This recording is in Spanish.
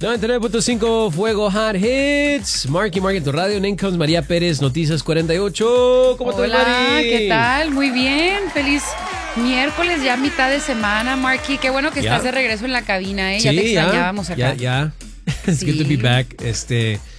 99.5 Fuego Hot Hits. Marky Mark en tu radio. Name Comes María Pérez, Noticias 48. ¿Cómo estás, Hola, Mari? ¿qué tal? Muy bien. Feliz miércoles, ya mitad de semana, Marky. Qué bueno que estás de regreso en la cabina, ¿eh? Ya te extrañábamos acá. Ya. It's good to be back.